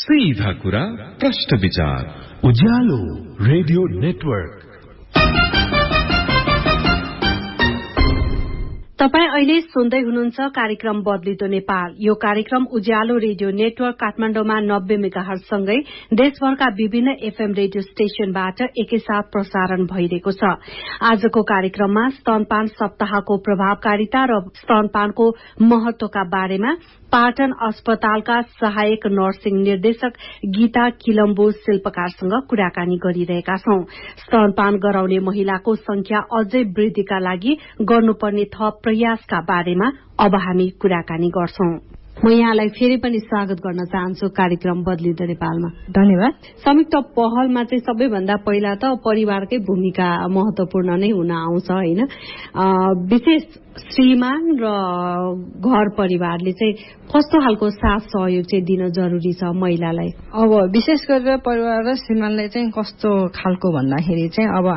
सीधा कुरा प्रश्न विचार उज्यालो रेडियो नेटवर्क। तपाईं अहिले सुन्दै हुनुहुन्छ कार्यक्रम बदलिदो नेपाल। यो कार्यक्रम उज्यालो रेडियो नेटवर्क काठमाडौँमा 90 मेगाहर्ज सँगै देशभरका विभिन्न एफएम रेडियो स्टेशनबाट एकैसाथ प्रसारण भइरहेको छ। आजको कार्यक्रममा स्तनपान सप्ताहको प्रभावकारिता र स्तनपानको महत्वका बारेमा पाटन अस्पतालका सहायक नर्सिङ निर्देशक गीता किलम्बो शिल्पकारसँग कुराकानी गरिरहेका छौं। स्तनपान गराउने महिलाको संख्या अझै वृद्धिका लागि गर्नुपर्ने थप प्रयासका बारेमा अब हामी कुराकानी गर्छौं। म यहाँलाई फेरि पनि स्वागत गर्न चाहन्छु कार्यक्रम बदलिदो नेपालमा। धन्यवाद। संयुक्त पहलमा चाहिँ सबैभन्दा पहिला त परिवारकै भूमिका महत्वपूर्ण नै हुन आउँछ हैन। विशेष श्रीमान र घर परिवारले चाहिँ कस्तो खालको साथ सहयोग चाहिँ दिन जरुरी छ महिलालाई? अब विशेष गरेर परिवार र श्रीमानले चाहिँ कस्तो खालको भन्दाखेरि चाहिँ अब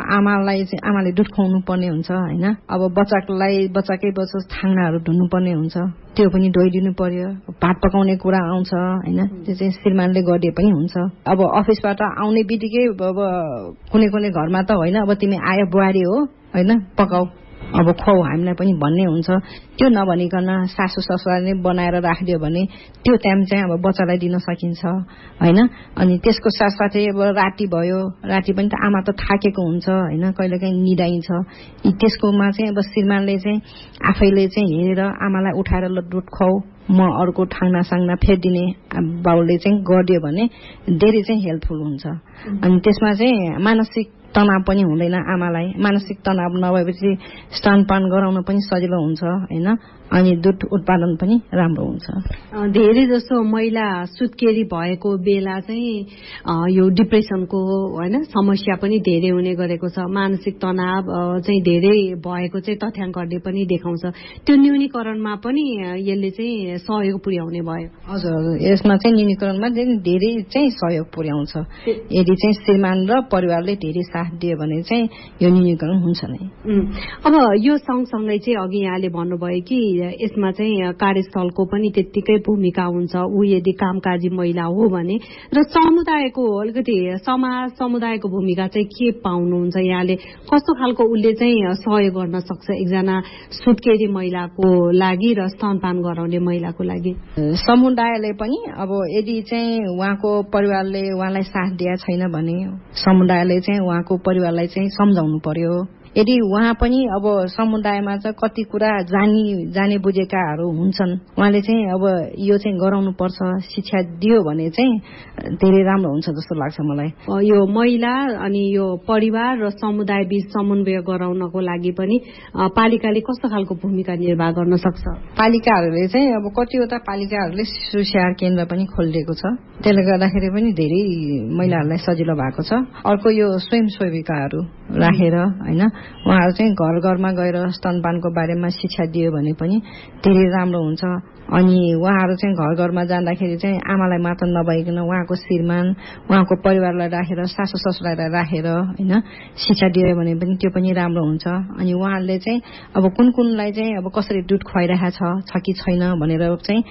आमाले दुध खुवाउनु पर्ने हुन्छ हैन। अब बच्चाकै थाङ्नाहरू धुन्नु पर्ने हुन्छ, त्यो पनि धोइदिनु पर्यो। भात पकाउने कुरा आउँछ हैन, त्यो चाहिँ श्रीमानले गरिदिए पनि हुन्छ। अब अफिसबाट आउने बित्तिकै अब कुनै घरमा त होइन, अब तिमी आयो बुहारी हो हैन, पकाऊ अब खुवाऊ हामीलाई पनि भन्ने हुन्छ। त्यो नभनिकन सासू ससुराले बनाएर राखिदियो भने त्यो टाइम चाहिँ अब बच्चालाई दिन सकिन्छ हैन। अनि त्यसको साथसाथै अब राति भयो, राति पनि त आमा त थाकेको हुन्छ हैन, कहिलेकाहीँ निदाइन्छ। त्यसकोमा चाहिँ अब श्रीमानले चाहिँ आफैले चाहिँ हेरेर आमालाई उठाएर दुध खुवाऊ, म अर्को थाङ्ना साङ्ना फेरिदिने बाउले चाहिँ गरिदियो भने धेरै चाहिँ हेल्पफुल हुन्छ। अनि त्यसमा चाहिँ मानसिक तनाव पनि हुँदैन आमालाई। मानसिक तनाव नभएपछि स्तनपान गराउन पनि सजिलो हुन्छ हैन, अनि दुध उत्पादन पनि राम्रो हुन्छ। धेरै जसो महिला सुत्केरी भएको बेला चाहिँ यो डिप्रेसनको हैन समस्या पनि धेरै हुने गरेको छ। मानसिक तनाव चाहिँ धेरै भएको चाहिँ तथ्याङ्कले पनि देखाउँछ। त्यो न्यूनीकरणमा पनि यसले चाहिँ सहयोग पुर्याउने भयो। हजुर, यसमा चाहिँ न्यूनीकरणमा धेरै चाहिँ सहयोग पुर्याउँछ। यदि चाहिँ श्रीमान र परिवारले धेरै साथ दियो भने चाहिँ यो न्यूनीकरण हुन्छ नै। अब यो सँगसँगै चाहिँ अघि यहाँले भन्नुभयो कि यसमा चाहिँ कार्यस्थलको पनि त्यत्तिकै भूमिका हुन्छ। ऊ यदि कामकाजी महिला हो भने र समुदायको अलिकति समुदायको भूमिका चाहिँ के पाउनुहुन्छ यहाँले? कस्तो खालको उसले चाहिँ सहयोग गर्न सक्छ एकजना सुत्केरी महिलाको लागि र स्तनपान गराउने महिलाको लागि? समुदायले पनि अब यदि चाहिँ उहाँको परिवारले उहाँलाई साथ दिया छैन भने समुदायले चाहिँ उहाँको परिवारलाई चाहिँ सम्झाउनु पर्यो। यदि उहाँ पनि अब समुदायमा चाहिँ कति कुरा जाने बुझेकाहरू हुन्छन्, उहाँले चाहिँ अब यो चाहिँ गराउनु पर्छ शिक्षा दियो भने चाहिँ धेरै राम्रो हुन्छ जस्तो लाग्छ मलाई। यो महिला अनि यो परिवार र समुदाय बीच समन्वय गराउनको लागि पनि पालिकाले कस्तो खालको भूमिका निर्वाह गर्न सक्छ? पालिकाहरूले चाहिँ अब कतिवटा पालिकाहरूले शिशु स्याहार केन्द्र पनि खोलिदिएको छ, त्यसले गर्दाखेरि पनि धेरै महिलाहरूलाई सजिलो भएको छ। अर्को यो स्वयंसेविकाहरू राखेर हैन, उहाँहरू चाहिँ घर घरमा गएर स्तनपानको बारेमा शिक्षा दियो भने पनि धेरै राम्रो हुन्छ। अनि उहाँहरू चाहिँ घर घरमा जाँदाखेरि चाहिँ आमालाई मात्र नभइकन उहाँको श्रीमान उहाँको परिवारलाई राखेर सासू ससुरालाई राखेर हैन शिक्षा दियो भने पनि त्यो पनि राम्रो हुन्छ। अनि उहाँहरूले चाहिँ अब कुनलाई चाहिँ अब कसरी दुध खुवाइरहेको छ कि छैन भनेर चाहिँ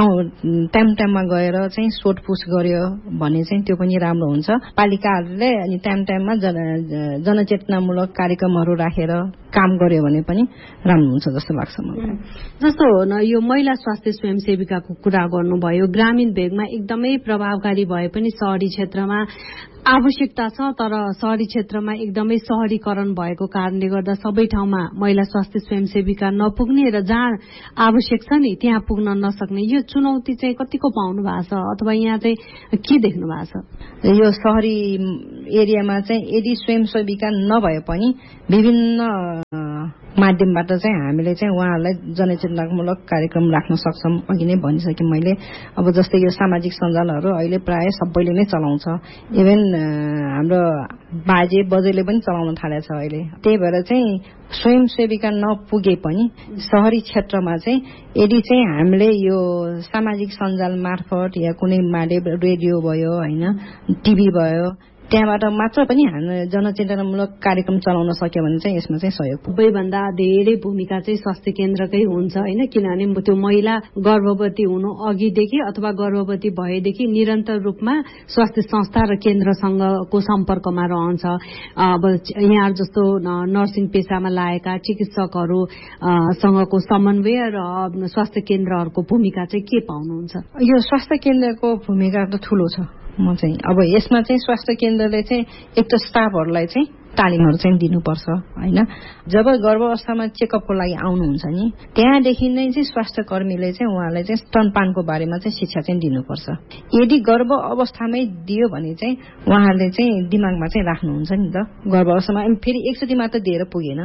टाइममा गएर चाहिँ सोधपुछ गर्यो भने चाहिँ त्यो पनि राम्रो हुन्छ। पालिकाहरूले अनि टाइममा जनचेतनामूलक कार्यक्रमहरू राखेर काम गर्यो भने पनि राम्रो हुन्छ जस्तो लाग्छ मलाई। जस्तो यो महिला स्वास्थ्य स्वयंसेविकाको कुरा गर्नुभयो, ग्रामीण भेगमा एकदमै प्रभावकारी भए पनि शहरी क्षेत्रमा आवश्यकता छ। तर शहरी क्षेत्रमा एकदमै शहरीकरण भएको कारणले गर्दा सबै ठाउँमा महिला स्वास्थ्य स्वयंसेविका नपुग्ने र जहाँ आवश्यक छ नि त्यहाँ पुग्न नसक्ने यो चुनौती चाहिँ कतिको पाउनु भएको छ अथवा यहाँ चाहिँ के देख्नु भएको छ? यो शहरी एरियामा चाहिँ यदि स्वयंसेविका नभए पनि विभिन्न माध्यमबाट चाहिँ हामीले चाहिँ उहाँहरूलाई जनचेतनामूलक कार्यक्रम राख्न सक्छौं। अघि नै भनिसकेँ मैले। अब जस्तै यो सामाजिक सञ्जालहरू अहिले प्राय सबैले नै चलाउँछ, इभन हाम्रो बाजे बजेले पनि चलाउन थालेको छ अहिले। त्यही भएर चाहिँ स्वयंसेविका नपुगे पनि शहरी क्षेत्रमा चाहिँ यदि चाहिँ हामीले यो सामाजिक सञ्जाल मार्फत या कुनै रेडियो भयो हैन, टिभी भयो, त्यहाँबाट मात्र पनि जनचेतनामूलक कार्यक्रम चलाउन सक्यो भने चाहिँ यसमा चाहिँ सहयोग पुग्छ। सबैभन्दा धेरै भूमिका चाहिँ स्वास्थ्य केन्द्रकै हुन्छ हैन, किनभने त्यो महिला गर्भवती हुनु अघिदेखि अथवा गर्भवती भएदेखि निरन्तर रूपमा स्वास्थ्य संस्था र केन्द्रसँगको सम्पर्कमा रहन्छ। अब यहाँ जस्तो नर्सिङ पेशामा लागेका चिकित्सकहरू सँगको समन्वय र स्वास्थ्य केन्द्रहरूको भूमिका चाहिँ के पाउनुहुन्छ? यो स्वास्थ्य केन्द्रको भूमिका त ठूलो छ। म चाहिँ अब यसमा चाहिँ स्वास्थ्य केन्द्रले चाहिँ एक त स्टाफहरूलाई चाहिँ तालिमहरू चाहिँ दिनुपर्छ हैन। जब गर्भावस्थामा चेकअपको लागि आउनुहुन्छ नि त्यहाँदेखि नै चाहिँ स्वास्थ्य कर्मीले चाहिँ उहाँलाई चाहिँ स्तनपानको बारेमा चाहिँ शिक्षा चाहिँ दिनुपर्छ। यदि गर्भ अवस्थामै दियो भने चाहिँ उहाँहरूले चाहिँ दिमागमा चाहिँ राख्नुहुन्छ नि त गर्भावस्थामा फेरि एकचोटि मात्र दिएर पुगेन।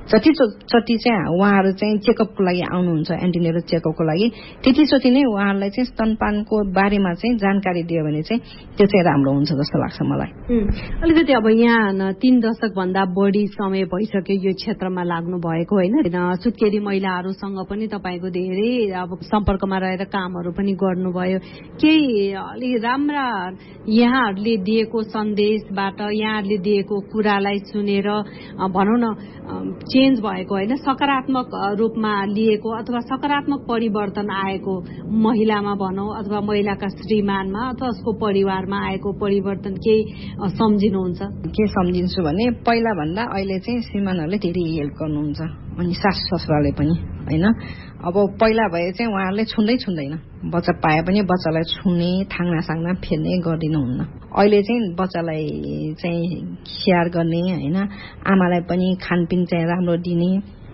जतिचोटि चाहिँ उहाँहरू चाहिँ चेकअपको लागि आउनुहुन्छ एन्टिनेटल चेकअपको लागि त्यतिचोटि नै उहाँहरूलाई चाहिँ स्तनपानको बारेमा चाहिँ जानकारी दियो भने चाहिँ त्यो चाहिँ राम्रो हुन्छ जस्तो लाग्छ मलाई। अलिकति अब यहाँ 3 दशक भन्दा बढी समय भइसक्यो यो क्षेत्रमा लाग्नु भएको हैन। सुत्केरी महिलाहरूसँग पनि तपाईको धेरै अब सम्पर्कमा रहेर कामहरू पनि गर्नुभयो। केही अलि राम्रा यहाँहरूले दिएको सन्देशबाट यहाँहरूले दिएको कुरालाई सुनेर भनौं न चेन्ज भएको हैन, सकारात्मक रूपमा लिएको अथवा सकारात्मक परिवर्तन आएको महिलामा भनौं अथवा महिलाका श्रीमानमा अथवा उसको परिवारमा आएको परिवर्तन केही सम्झिनुहुन्छ? के सम्झिन्छु भने पहिला भन्दा अहिले चाहिँ श्रीमानहरूले धेरै हेल्प गर्नुहुन्छ अनि सासु ससुराले पनि हैन। अब पहिला भए चाहिँ उहाँहरूले छुँदैन बच्चा पाए पनि बच्चालाई छुने थाङ्ना साङ्ना फेर्ने गर्दिनुहुन्न। अहिले चाहिँ बच्चालाई चाहिँ स्याहार गर्ने हैन, आमालाई पनि खानपिन चाहिँ राम्रो दिने,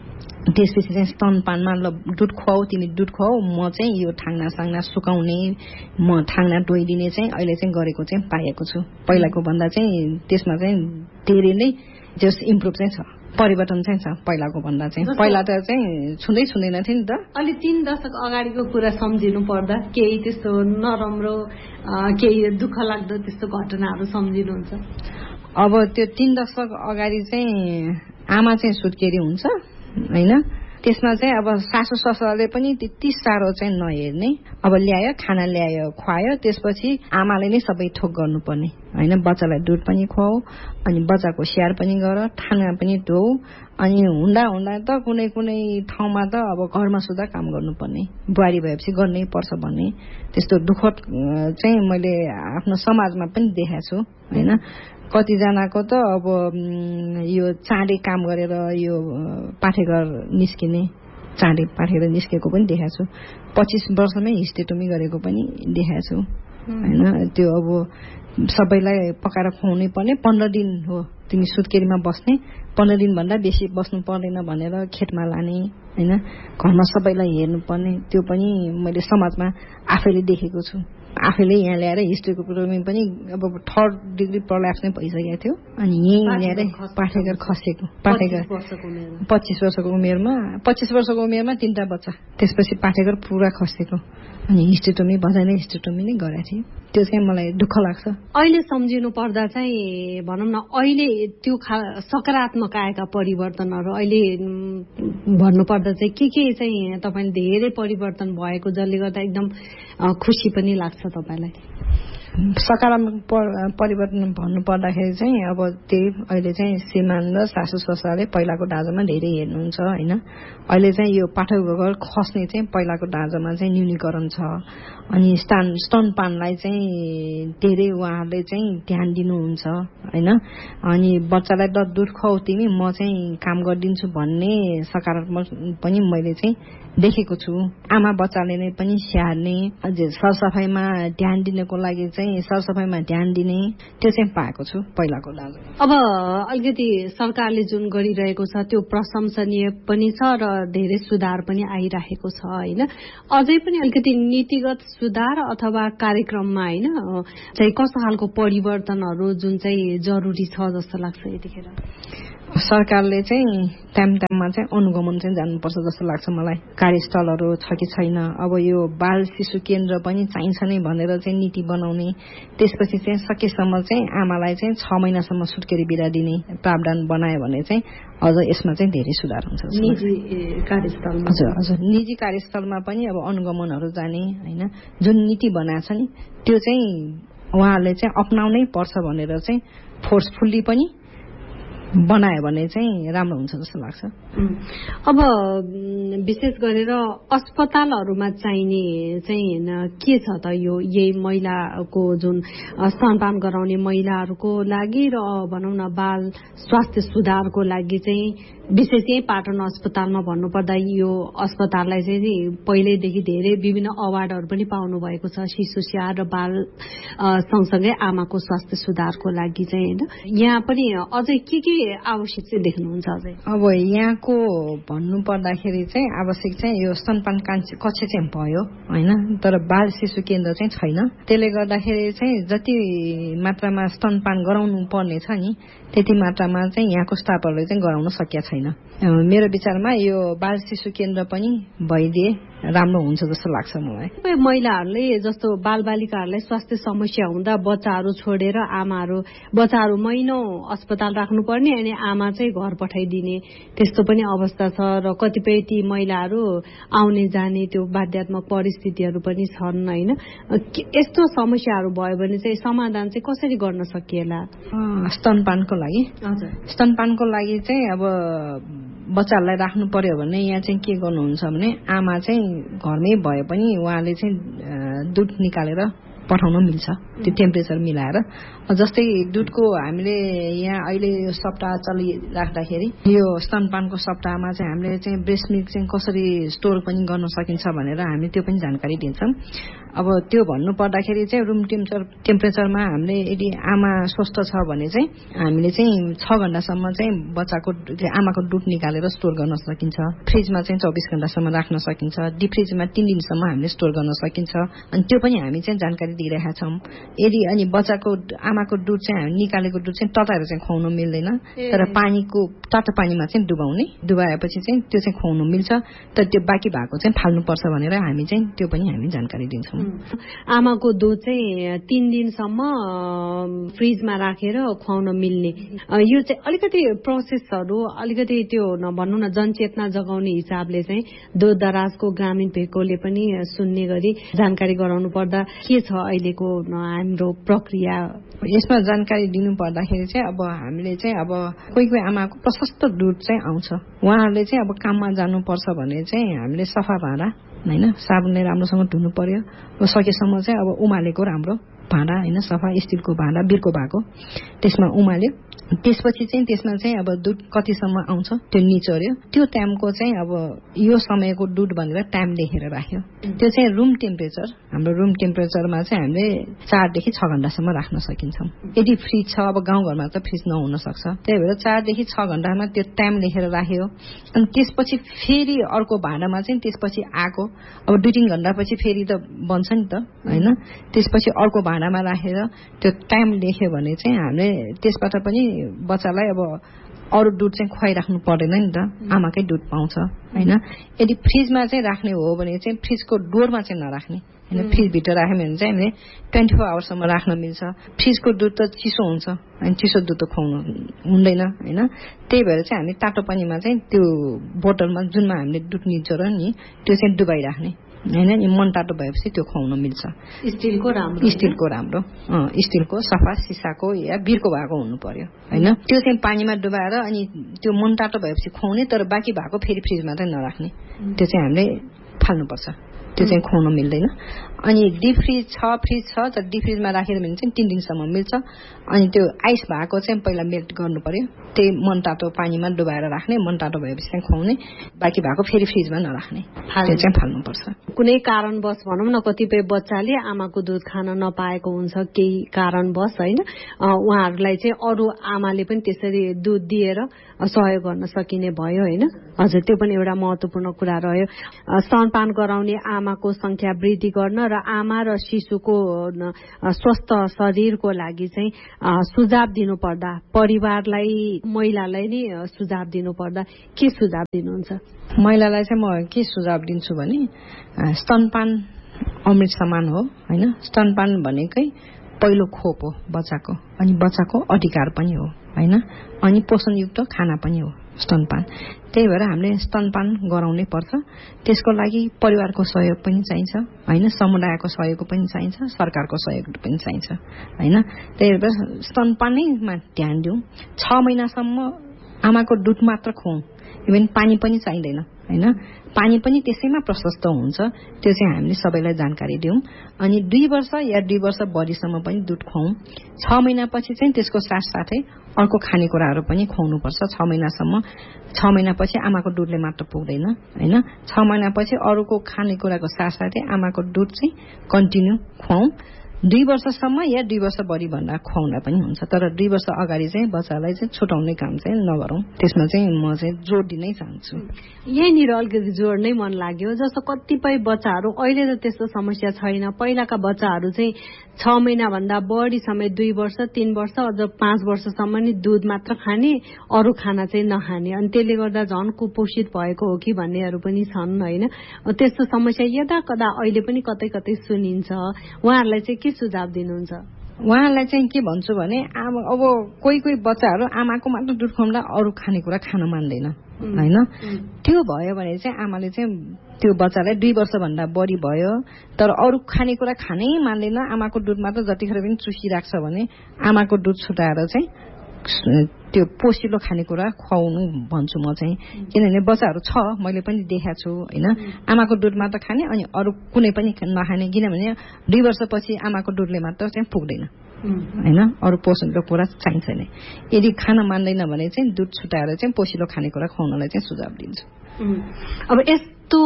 त्यसपछि चाहिँ स्तनपानमा ल दुध खुवाऊ तिमी दुध खुवाऊ म चाहिँ यो थाङ्ना साङ्ना सुकाउने म थाङ्ना धोइदिने चाहिँ अहिले चाहिँ गरेको चाहिँ पाएको छु। पहिलाको भन्दा चाहिँ त्यसमा चाहिँ धेरै नै जस इम्प्रुभ चाहिँ छ, परिवर्तन चाहिँ छ पहिलाको भन्दा चाहिँ। पहिला त चाहिँ छुँदैन थियो नि त। अलि 3 दशक अगाडिको कुरा सम्झिनु पर्दा केही त्यस्तो नराम्रो केही दुःख लाग्दो त्यस्तो घटनाहरू सम्झिनुहुन्छ? अब त्यो 3 दशक अगाडि चाहिँ आमा चाहिँ सुत्केरी हुन्छ हैन। त्यसमा चाहिँ अब सासु ससुराले पनि त्यति साह्रो चाहिँ नहेर्ने, अब ल्यायो खाना ल्यायो खुवायो त्यसपछि आमाले नै सबै थोक गर्नुपर्ने हैन। बच्चालाई दुध पनि खुवाऊ अनि बच्चाको स्याहार पनि गर, खाना पनि धोऊ अनि हुँदा त कुनै ठाउँमा त अब घरमा सुधा काम गर्नुपर्ने, बुहारी भएपछि गर्नै पर्छ भन्ने त्यस्तो दुःख चाहिँ मैले आफ्नो समाजमा पनि देखाएको छु हैन। कतिजनाको त अब यो चाँडै काम गरेर यो पाठेघर निस्किने, चाँडै पाठेर निस्केको पनि देखाएको छु। 25 वर्षमै हिस्टेटोमी गरेको पनि देखाएको छु हैन। त्यो अब सबैलाई पकाएर खुवाउनै पर्ने, 15 दिन हो तिमी सुत्केरीमा बस्ने, 15 दिन भन्दा बेसी बस्नु पर्दैन भनेर खेतमा लाने हैन, घरमा सबैलाई हेर्नुपर्ने, त्यो पनि मैले समाजमा आफैले देखेको छु। आफैले यहाँ ल्याएर हिस्टेटोमी पनि अब 3rd डिग्री प्रल्याप्स नै भइसकेको थियो अनि यही ल्याएर पाठेघर खसेको, पाठेघर 25 वर्षको उमेरमा 3टा बच्चा, त्यसपछि पाठेघर पुरा खसेको अनि हिस्टेटोमी बजाएर हिस्टेटोमी नै गरेको थिएँ। त्यो चाहिँ मलाई दुःख लाग्छ। अहिले सम्झिनु पर्दा चाहिँ भनौं न अहिले त्यो सकारात्मक आएका परिवर्तनहरू अहिले भन्नुपर्दा चाहिँ के चाहिँ तपाईले धेरै परिवर्तन भएको जसले गर्दा एकदम खुसी पनि लाग्छ तपाईलाई? सकारात्मक परिवर्तन भन्नु पर्दाखेरि चाहिँ अब त्यही अहिले चाहिँ श्रीमान र सासु ससुराले पहिलाको ढाँचामा धेरै हेर्नुहुन्छ हैन। अहिले चाहिँ यो पाठेघर खस्ने चाहिँ पहिलाको ढाँचामा चाहिँ न्यूनीकरण छ अनि स्तनपानलाई चाहिँ धेरै उहाँहरूले चाहिँ ध्यान दिनुहुन्छ हैन। अनि बच्चालाई दुध खुवाऊ तिमी म चाहिँ काम गरिदिन्छु भन्ने सकारात्मक पनि मैले चाहिँ देखेको छु। आमा बच्चाले नै पनि स्याहार्ने, सरसफाइमा ध्यान दिनको लागि चाहिँ सरसफाइमा ध्यान दिने, त्यो चाहिँ पाएको छु पहिलाको ढाँचा। अब अलिकति सरकारले जुन गरिरहेको छ त्यो प्रशंसनीय पनि छ र धेरै सुधार पनि आइरहेको छ हैन। अझै पनि अलिकति नीतिगत सुधार अथवा कार्यक्रममा हैन चाहिँ कस्तो खालको परिवर्तनहरू जुन चाहिँ जरुरी छ जस्तो लाग्छ यतिखेर? सरकारले चाहिँ टाइममा चाहिँ अनुगमन चाहिँ जानुपर्छ जस्तो लाग्छ मलाई। कार्यस्थलहरू छ कि छैन, अब यो बाल शिशु केन्द्र पनि चाहिन्छ नै भनेर चाहिँ नीति बनाउने, त्यसपछि चाहिँ सकेसम्म चाहिँ आमालाई चाहिँ 6 महिनासम्म सुत्केरी बिदा दिने प्रावधान बनायो भने चाहिँ अझ यसमा चाहिँ धेरै सुधार हुन्छ। निजी कार्यस्थलमा हजुर निजी कार्यस्थलमा पनि अब अनुगमनहरू जाने हैन, जुन नीति बनाएको छ नि त्यो चाहिँ उहाँहरूले चाहिँ अपनाउनै पर्छ भनेर चाहिँ फोर्सफुल्ली पनि बनायो भने चाहिँ राम्रो हुन्छ जस्तो लाग्छ। अब विशेष गरेर अस्पतालहरूमा चाहिने चाहिँ के छ त यो यही महिलाको जुन स्तनपान गराउने महिलाहरूको लागि र भनौँ न बाल स्वास्थ्य सुधारको लागि चाहिँ विशेष यही पाटन अस्पतालमा भन्नुपर्दा यो अस्पताललाई चाहिँ पहिल्यैदेखि धेरै विभिन्न अवार्डहरू पनि पाउनु भएको छ शिशु स्याहार र बाल सँगसँगै आमाको स्वास्थ्य सुधारको लागि चाहिँ होइन। यहाँ पनि अझै के आवश्यक चाहिँ देख्नुहुन्छ अझै? अब यहाँको भन्नु पर्दाखेरि चाहिँ आवश्यक चाहिँ यो स्तनपान कक्ष चाहिँ भयो होइन, तर बाल शिशु केन्द्र चाहिँ छैन। त्यसले गर्दाखेरि चाहिँ जति मात्रामा स्तनपान गराउनु पर्ने छ नि त्यति मात्रामा चाहिँ यहाँको स्टाफहरूले चाहिँ गराउन सकिया छैन। मेरो विचारमा यो बाल शिशु केन्द्र पनि भइदिए राम्रो हुन्छ जस्तो लाग्छ मलाई। महिलाहरूले जस्तो बालबालिकाहरूलाई स्वास्थ्य समस्या हुँदा बच्चाहरू छोडेर आमाहरू बच्चाहरू महिनौ अस्पताल राख्नुपर्ने अनि आमा चाहिँ घर पठाइदिने त्यस्तो पनि अवस्था छ र कतिपय ती महिलाहरू आउने जाने त्यो बाध्यात्मक परिस्थितिहरू पनि छन् होइन। यस्तो समस्याहरू भयो भने चाहिँ समाधान चाहिँ कसरी गर्न सकिएला? स्तनपानको लागि चाहिँ अब बच्चालाई राख्नु पर्यो भने यहाँ चाहिँ के गर्नुहुन्छ भने आमा चाहिँ घरमै भए पनि उहाँले चाहिँ दुध निकालेर पठाउन मिल्छ त्यो टेम्परेचर मिलाएर। जस्तै दुधको हामीले यहाँ अहिले यो सप्ताह चलिराख्दाखेरि यो स्तनपानको सप्ताहमा चाहिँ हामीले चाहिँ ब्रेस्ट मिल्क चाहिँ कसरी स्टोर पनि गर्न सकिन्छ भनेर हामी त्यो पनि जानकारी दिन्छौँ। अब त्यो भन्नु पर्दाखेरि चाहिँ रुम टेम्परेचरमा हामीले यदि आमा स्वस्थ छ भने चाहिँ हामीले चाहिँ 6 घण्टासम्म चाहिँ आमाको दुध निकालेर स्टोर गर्न सकिन्छ। फ्रिजमा चाहिँ 24 घण्टासम्म राख्न सकिन्छ। डिप फ्रिजमा 3 दिनसम्म हामीले स्टोर गर्न सकिन्छ। अनि त्यो पनि हामी चाहिँ जानकारी दिइरहेका छौँ। यदि अनि आमाको दुध चाहिँ हामी निकालेको दुध चाहिँ तताएर चाहिँ खुवाउनु मिल्दैन, तर तातो पानीमा चाहिँ डुबाएपछि चाहिँ त्यो चाहिँ खुवाउनु मिल्छ। तर त्यो बाँकी भएको चाहिँ फाल्नुपर्छ भनेर हामी चाहिँ त्यो पनि हामी जानकारी दिन्छौँ। आमाको दुध चाहिँ 3 दिनसम्म फ्रिजमा राखेर खुवाउन मिल्ने यो चाहिँ अलिकति प्रोसेसहरू अलिकति त्यो भनौँ न जनचेतना जगाउने हिसाबले चाहिँ दूध दराजको ग्रामीण भेकोले पनि सुन्ने गरी जानकारी गराउनु पर्दा के छ अहिलेको हाम्रो प्रक्रिया? यसमा जानकारी दिनु पर्दाखेरि चाहिँ अब हामीले चाहिँ अब कोही आमाको प्रशस्त दुध चाहिँ आउँछ। उहाँहरूले चाहिँ अब काममा जानुपर्छ भने चाहिँ हामीले सफा भाँडा होइन साबुनले राम्रोसँग धुनु पर्यो। सकेसम्म चाहिँ अब उमालेको राम्रो भाँडा होइन सफा स्टिलको भाँडा बिर्को भएको त्यसमा उमाल्यो। त्यसपछि चाहिँ त्यसमा चाहिँ अब दुध कतिसम्म आउँछ त्यो निचोर्यो। त्यो टाइमको चाहिँ अब यो समयको दुध भनेर टाइम लेखेर राख्यो। त्यो चाहिँ हाम्रो रुम टेम्परेचरमा चाहिँ हामीले 4 देखि 6 घण्टासम्म राख्न सकिन्छौँ। यदि फ्रिज छ अब गाउँघरमा त फ्रिज नहुन सक्छ, त्यही भएर 4 देखि 6 घण्टामा त्यो टाइम लेखेर राख्यो। अनि त्यसपछि फेरि अर्को भाँडामा चाहिँ त्यसपछि आएको अब 2-3 घण्टापछि फेरि त बन्छ नि त होइन। त्यसपछि अर्को भाँडामा राखेर त्यो टाइम लेख्यो भने चाहिँ हामीले त्यसबाट पनि बच्चालाई अब अरू दुध चाहिँ खुवाइराख्नु पर्दैन नि त, आमाकै दुध पाउँछ होइन। यदि फ्रिजमा चाहिँ राख्ने हो भने चाहिँ फ्रिजको डोरमा चाहिँ नराख्ने होइन। फ्रिजभित्र राख्यो भने चाहिँ हामीले 24 आवर्ससम्म राख्न मिल्छ। फ्रिजको दुध त चिसो हुन्छ अनि चिसो दुध त खुवाउनु हुँदैन होइन। त्यही भएर चाहिँ हामी तातो पानीमा चाहिँ त्यो बोतलमा जुनमा हामीले दुध निचोर नि त्यो चाहिँ डुबाइराख्ने होइन। नि मन तातो भएपछि त्यो खुवाउन मिल्छ। स्टिलको राम्रो स्टिलको सफा सिसाको या बिर्को भएको हुनु पर्यो होइन। त्यो चाहिँ पानीमा डुबाएर अनि त्यो मन तातो भएपछि खुवाउने, तर बाँकी भएको फेरि फ्रिजमा चाहिँ नराख्ने। त्यो चाहिँ हामीले फाल्नुपर्छ, त्यो चाहिँ खुवाउन मिल्दैन। अनि डिप फ्रिज छ तर डिप फ्रिजमा राखेर भने चाहिँ 3 दिनसम्म मिल्छ। अनि त्यो आइस भएको चाहिँ पहिला मेल्ट गर्नु पर्यो, त्यही मन तातो पानीमा डुबाएर राख्ने, मन तातो भएपछि चाहिँ खुवाउने, बाँकी भएको फेरि फ्रिजमा नराख्ने, त्यो चाहिँ फाल्नुपर्छ। कुनै कारणवश भनौँ न कतिपय बच्चाले आमाको दुध खान नपाएको हुन्छ केही कारणवश होइन, उहाँहरूलाई चाहिँ अरू आमाले पनि त्यसरी दुध दिएर सहयोग गर्न सकिने भयो होइन। हजुर त्यो पनि एउटा महत्वपूर्ण कुरा रह्यो। स्तनपान गराउने आमाको संख्या वृद्धि गर्न र आमा र शिशुको स्वस्थ शरीरको लागि चाहिँ सुझाव दिनुपर्दा परिवारलाई महिलालाई नै सुझाव दिनुपर्दा के सुझाव दिनुहुन्छ? महिलालाई चाहिँ म के सुझाव दिन्छु भने स्तनपान अमृत समान हो होइन। स्तनपान भनेकै पहिलो खोप हो बच्चाको, अनि बच्चाको अधिकार पनि हो हैन, अनि पोषणयुक्त खाना पनि हो स्तनपान। त्यही भएर हामीले स्तनपान गराउनै पर्छ। त्यसको लागि परिवारको सहयोग पनि चाहिन्छ हैन, समुदायको सहयोग पनि चाहिन्छ, सरकारको सहयोग पनि चाहिन्छ हैन। त्यही भएर स्तनपानैमा ध्यान दिउँ। 6 महिनासम्म आमाको दुध मात्र खुवाउँ, इभन पानी पनि चाहिँदैन हैन, पानी पनि त्यसैमा प्रशस्त हुन्छ। त्यो चाहिँ हामीले सबैलाई जानकारी दिउँ। अनि 2 वर्ष या 2 वर्ष बढीसम्म पनि दुध खुवाउँ। 6 महिनापछि चाहिँ त्यसको साथसाथै अर्को खानेकुराहरू पनि खुवाउनुपर्छ। 6 महिनासम्म, 6 महिनापछि आमाको दुधले मात्र पुग्दैन हैन, 6 महिनापछि अरूको खानेकुराको साथसाथै आमाको दुध चाहिँ कन्टिन्यू खुवाउँ। 2 वर्षसम्म या 2 वर्ष बढी भन्दा खुवाउँदा पनि हुन्छ, तर 2 वर्ष अगाडि चाहिँ बच्चालाई चाहिँ छुटाउने काम चाहिँ नगरौँ। त्यसमा चाहिँ म चाहिँ जोड दिनै चाहन्छु। यहीँनिर अलिकति जोड्नै मन लाग्यो। जस्तो कतिपय बच्चाहरू अहिले त त्यस्तो समस्या छैन, पहिलाका बच्चाहरू चाहिँ 6 महिनाभन्दा बढी समय 2 वर्ष 3 वर्ष अझ 5 वर्षसम्म नि दुध मात्र खाने, अरू खाना चाहिँ नखाने, अनि त्यसले गर्दा झन् कुपोषित भएको हो कि भन्नेहरू पनि छन् हैन। त्यस्तो समस्या यदा कदा अहिले पनि कतै कतै सुनिन्छ। उहाँहरूलाई चाहिँ के सुझाव दिनुहुन्छ? उहाँलाई चाहिँ के भन्छु भने अब कोही कोही बच्चाहरू आमाको मात्र दुध खुवाउँदा अरू खानेकुरा खान मान्दैन हैन। त्यो भयो भने चाहिँ आमाले चाहिँ त्यो बच्चालाई 2 वर्षभन्दा बढी भयो तर अरू खानेकुरा खानै मान्दैन, आमाको दुध मात्र जतिखेर पनि चुसिराख्छ भने आमाको दुध छुटाएर चाहिँ त्यो पोषिलो खानेकुरा खुवाउनु भन्छु म चाहिँ। किनभने बच्चाहरू छ, मैले पनि देखाएको छु हैन, आमाको दुध मात्र खाने अनि अरू कुनै पनि नखाने, किनभने 2 वर्षपछि आमाको दुधले मात्र चाहिँ पुग्दैन हैन, अरू पोषणको कुरा चाहिन्छ नै। यदि खान मान्दैन भने चाहिँ दुध छुटाएर चाहिँ पोषिलो खानेकुरा खुवाउनलाई चाहिँ सुझाव दिन्छु। अब यस्तो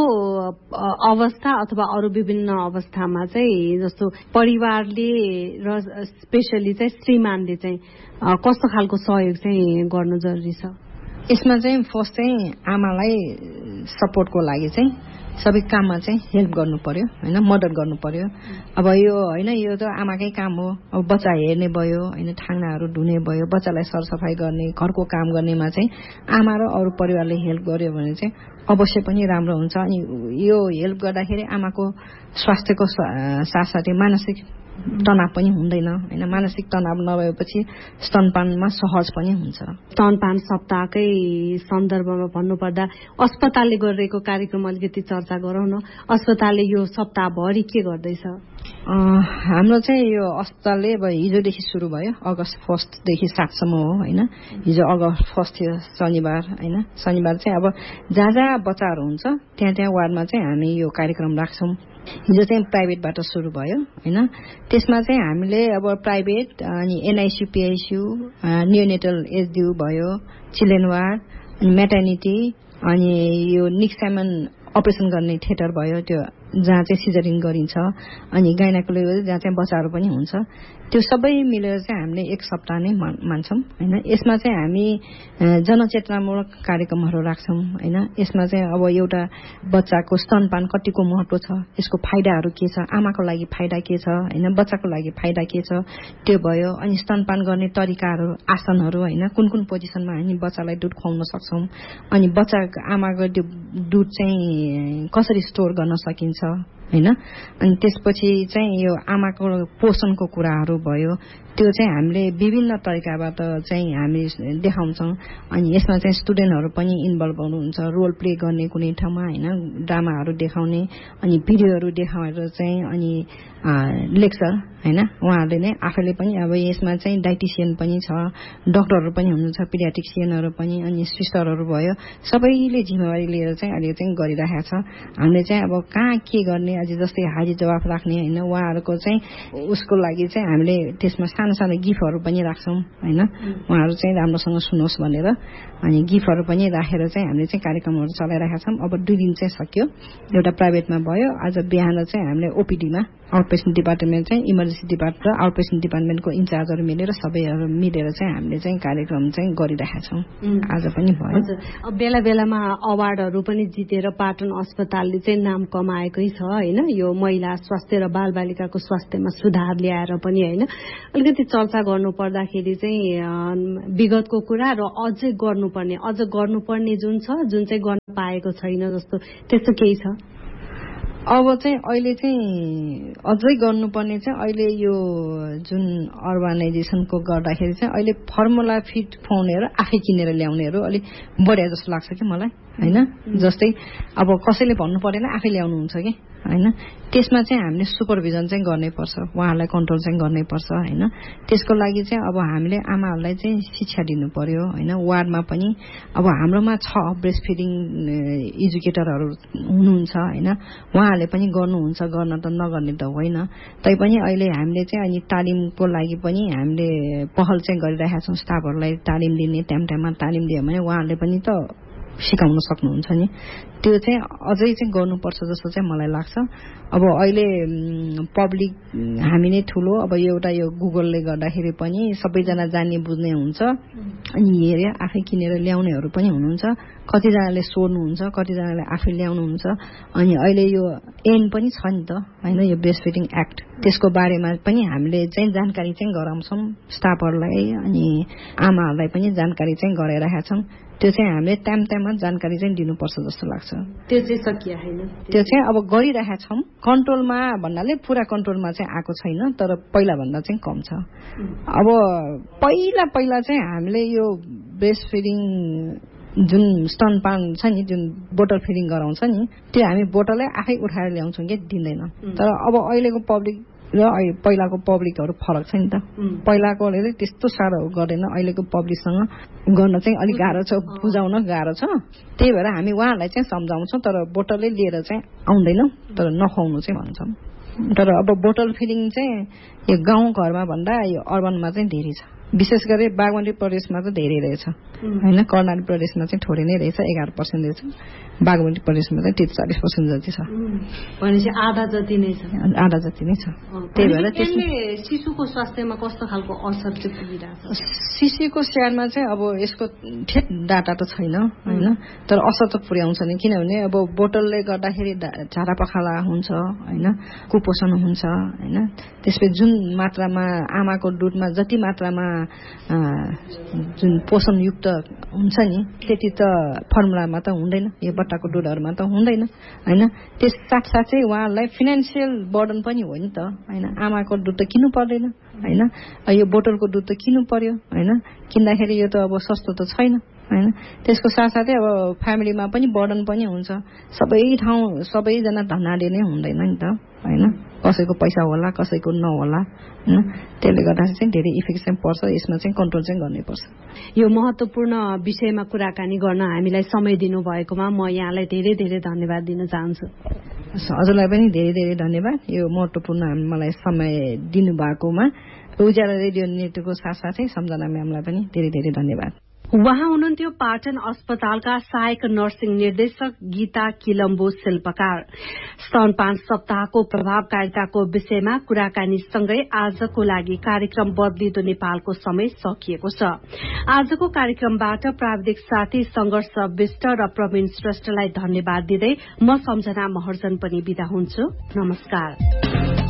अवस्था अथवा अरू विभिन्न अवस्थामा चाहिँ जस्तो परिवारले र स्पेशली चाहिँ श्रीमानले चाहिँ कस्तो खालको सहयोग चाहिँ गर्नु जरुरी छ? यसमा चाहिँ फर्स्ट चाहिँ आमालाई सपोर्टको लागि चाहिँ सबै काममा चाहिँ हेल्प गर्नु पर्यो हैन, मद्दत गर्नु पर्यो। अब यो हैन, यो त आमाकै काम हो। अब बच्चा हेर्ने भयो हैन, ठाङ्नाहरू धुने भयो, बच्चालाई सरसफाई गर्ने, घरको काम गर्नेमा चाहिँ आमा र अरू परिवारले हेल्प गर्यो भने चाहिँ अवश्य पनि राम्रो हुन्छ। अनि यो हेल्प गर्दाखेरि आमाको स्वास्थ्यको साथसाथै मानसिक तनाव पनि हुँदैन हैन, मानसिक तनाव नभएपछि स्तनपानमा सहज पनि हुन्छ। स्तनपान सप्ताहकै सन्दर्भमा भन्नुपर्दा अस्पतालले गरिरहेको कार्यक्रम अलिकति चर्चा गरौँ न। अस्पतालले यो सप्ताहभरि के गर्दैछ? हाम्रो चाहिँ यो अस्पतालले अब हिजोदेखि सुरु भयो, अगस्त 1 देखि 7 सम्म हो हैन। हिजो अगस्त 1 थियो शनिबार हैन। शनिबार चाहिँ अब जहाँ बच्चाहरू हुन्छ त्यहाँ वार्डमा चाहिँ हामी यो कार्यक्रम राख्छौं। हिजो चाहिँ प्राइभेटबाट सुरु भयो हैन। त्यसमा चाहिँ हामीले अब प्राइभेट अनि एनआईसी पीआईसीयू, नियोनेटल एचडीयू भयो, चिल्ड्रेन वार्ड, मेटर्निटी, अनि यो निक्सामन अपरेसन गर्ने थिएटर भयो, त्यो जहाँ चाहिँ सिजरिङ गरिन्छ, अनि गाइनाकोलोजी जहाँ चाहिँ बच्चाहरू पनि हुन्छ। त्यो सबै मिलेर चाहिँ हामीले 1 सप्ताह नै मान्छौं हैन। यसमा चाहिँ हामी जनचेतनामूलक कार्यक्रमहरू राख्छौं हैन। यसमा चाहिँ अब एउटा बच्चाको स्तनपान कतिको महत्व छ, यसको फाइदाहरू के छ, आमाको लागि फाइदा के छ हैन, बच्चाको लागि फाइदा के छ त्यो भयो। अनि स्तनपान गर्ने तरिकाहरू, आसनहरू हैन, कुन कुन पोजिसनमा हामी बच्चालाई दुध खुवाउन सक्छौं, अनि आमाको त्यो दुध चाहिँ कसरी स्टोर गर्न सकिन्छ हैन। अनि त्यसपछि चाहिँ यो आमाको पोषणको कुराहरू भयो, त्यो चाहिँ हामीले विभिन्न तरिकाबाट चाहिँ हामी देखाउँछौं। अनि यसमा चाहिँ स्टुडेन्टहरू पनि इन्भल्भ हुनुहुन्छ, रोल प्ले गर्ने कुनै ठाउँमा हैन, ड्रामाहरू देखाउने, अनि भिडियोहरू देखाएर चाहिँ अनि लेक्चर हैन, उहाँहरूले नै आफैले पनि अब यसमा चाहिँ डाइटिसियन पनि छ, डाक्टरहरू पनि हुनुहुन्छ, पिडियाट्रिसियनहरू पनि, अनि सिस्टरहरू भयो, सबैले जिम्मेवारी लिएर चाहिँ अहिले चाहिँ गरिरहेको छ। हामीले चाहिँ अब कहाँ के गर्ने, अझै जस्तै हाजिर जवाफ राख्ने हैन, उहाँहरूको चाहिँ उसको लागि चाहिँ हामीले त्यसमा सानो सानो गिफ्टहरू पनि राख्छौं हैन, उहाँहरू चाहिँ राम्रोसँग सुन्नुहोस् भनेर। अनि गिफ्टहरू पनि राखेर चाहिँ हामीले चाहिँ कार्यक्रमहरू चलाइरहेका छौं। अब 2 दिन चाहिँ सकियो, एउटा प्राइभेटमा भयो, आज बिहान चाहिँ हामीले ओपीडीमा आउटपेसेन्ट डिपार्टमेन्ट चाहिँ इमर्जेन्सी डिपार्टमेन्ट र आउटपेसेन्ट डिपार्टमेन्टको इन्चार्जहरू मिलेर सबैहरू मिलेर चाहिँ हामीले चाहिँ कार्यक्रम चाहिँ गरिरहेका छौं। आज पनि भयो। अब बेला बेलामा अवार्डहरू पनि जितेर पाटन अस्पतालले चाहिँ नाम कमाएकै छ हैन, यो महिला स्वास्थ्य र बालबालिकाको स्वास्थ्यमा सुधार ल्याएर पनि हैन। अलिकति चर्चा गर्नु पर्दाखेरि चाहिँ विगतको कुरा र अझै गर्नुपर्ने जुन छ, जुन चाहिँ गर्न पाएको छैन जस्तो त्यस्तो केही छ? अब चाहिँ अहिले चाहिँ अझै गर्नुपर्ने चाहिँ अहिले यो जुन अर्बानाइजेसनको गर्दाखेरि चाहिँ अहिले फर्मुला फिड खुवाउनेहरू आफै किनेर ल्याउनेहरू अलिक बढ्या जस्तो लाग्छ कि मलाई हैन जस्तै अब कसैले भन्नु पर्दैन आफै ल्याउनुहुन्छ कि हैन त्यसमा चाहिँ हामीले सुपरभिजन चाहिँ गर्नैपर्छ उहाँहरूलाई कन्ट्रोल चाहिँ गर्नैपर्छ हैन त्यसको लागि चाहिँ अब हामीले आमाहरूलाई चाहिँ शिक्षा दिनु पर्यो हैन वार्डमा पनि अब हाम्रोमा छ ब्रेस्ट फिडिङ एजुकेटरहरू हुनुहुन्छ हैन उहाँहरूले पनि गर्नुहुन्छ गर्न त नगर्ने त होइन तैपनि अहिले हामीले चाहिँ अनि तालिमको लागि पनि हामीले पहल चाहिँ गरिरहेका छौँ स्टाफहरूलाई तालिम दिने टाइममा तालिम दियो भने उहाँहरूले पनि त सिकाउन सक्नुहुन्छ नि त्यो चाहिँ अझै चाहिँ गर्नुपर्छ जस्तो चाहिँ मलाई लाग्छ अब अहिले पब्लिक हामी नै ठुलो अब एउटा यो गुगलले गर्दाखेरि पनि सबैजना जान्ने बुझ्ने हुन्छ अनि हेरे आफै किनेर ल्याउनेहरू पनि हुनुहुन्छ कतिजनाले सोध्नुहुन्छ कतिजनाले आफै ल्याउनुहुन्छ अनि अहिले यो एन पनि छ नि त हैन यो ब्रेस्ट फिडिङ एक्ट त्यसको बारेमा पनि हामीले चाहिँ जानकारी चाहिँ गराउँछौँ स्टाफहरूलाई अनि आमाहरूलाई पनि जानकारी चाहिँ गराइरहेका छौँ त्यो चाहिँ हामीले टाइममा जानकारी चाहिँ दिनुपर्छ जस्तो लाग्छ त्यो चाहिँ सकिया हैन त्यो चाहिँ अब गरिरहेका छौँ कन्ट्रोलमा भन्नाले पुरा कन्ट्रोलमा चाहिँ आएको छैन तर पहिला भन्दा चाहिँ कम छ अब पहिला चाहिँ हामीले यो ब्रेस्ट फिडिङ जुन स्तनपान छ नि जुन बोटल फिडिङ गराउँछ नि त्यो हामी बोटलै आफै उठाएर ल्याउँछौँ कि दिँदैन तर अब अहिलेको पब्लिक र पहिलाको पब्लिकहरू फरक छ नि त पहिलाकोले चाहिँ त्यस्तो साह्रो गर्दैन अहिलेको पब्लिकसँग गर्न चाहिँ अलिक गाह्रो छ बुझाउन गाह्रो छ त्यही भएर हामी उहाँहरूलाई चाहिँ सम्झाउँछौँ तर बोटलै लिएर चाहिँ आउँदैनौँ तर नखुवाउनु चाहिँ भन्छौँ तर अब बोटल फिडिङ चाहिँ यो गाउँ घरमा भन्दा यो अर्बनमा चाहिँ धेरै छ विशेष गरी बागमती प्रदेशमा चाहिँ धेरै रहेछ हैन कर्णाली प्रदेशमा चाहिँ थोरै नै रहेछ 11% रहेछ बागमती प्रदेशमा चाहिँ 43% जति छ भनेपछि आधा जति नै छ त्यही भएर त्यसले शिशुको स्वास्थ्यमा कस्तो खालको असर चाहिँ पुगिरहेछ शिशुको स्याहारमा चाहिँ अब यसको ठेट डाटा त छैन हैन तर असर त पुर्याउँछ नि किनभने अब बोतलले गर्दाखेरि झाडा पखाला हुन्छ हैन कुपोषण हुन्छ हैन त्यसपछि जुन मात्रामा आमाको दुधमा जति मात्रामा जुन पोषणयुक्त हुन्छ नि त्यति त फर्मुलामा त हुँदैन यो बट्टाको दुधहरुमा त हुँदैन हैन त्यस साथसाथै उहाँलाई फाइनान्शियल बर्डन पनि हो नि त हैन आमाको दुध त किन्नु पर्दैन हैन यो बोतलको दुध त किन्नु पर्यो हैन किन्दाखेरि यो त अब सस्तो त छैन हैन त्यसको साथसाथै अब फ्यामिलीमा पनि बर्डन पनि हुन्छ सबै ठाउँ सबैजना धनाले नै हुँदैन नि त हैन कसैको पैसा होला कसैको नहोला हैन त्यसले गर्दा चाहिँ धेरै इफेक्ट चाहिँ पर्छ यसमा चाहिँ कन्ट्रोल चाहिँ गर्नै पर्छ यो महत्त्वपूर्ण विषयमा कुराकानी गर्न हामीलाई समय दिनु भएकोमा म यहाँलाई धेरै धेरै धन्यवाद दिन चाहन्छु हजुरलाई पनि धेरै धेरै धन्यवाद यो महत्त्वपूर्ण मलाई समय दिनु भएकोमा उज्यालो रेडियो नेटवर्कको साथसाथै सम्झना म्यामलाई पनि धेरै धेरै धन्यवाद उहाँ हुनुहुन्थ्यो पाटन अस्पतालका सहायक नर्सिङ निर्देशक गीता किलम्बो शिल्पकार स्तनपान सप्ताहको प्रभावकारिताको विषयमा कुराकानीसँगै आजको लागि कार्यक्रम बदलिदो नेपालको समय सकिएको छ आजको कार्यक्रमबाट प्राविधिक साथी संघर्ष विष्ट र प्रवीण श्रेष्ठलाई धन्यवाद दिँदै म सम्झना महर्जन पनि बिदा हुन्छु नमस्कार